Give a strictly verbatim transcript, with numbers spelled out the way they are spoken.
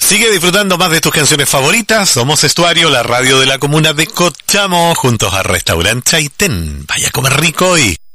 Sigue disfrutando más de tus canciones favoritas. Somos Estuario, la radio de la comuna de Cochamo, juntos al restaurante Chaitén. Vaya a comer rico y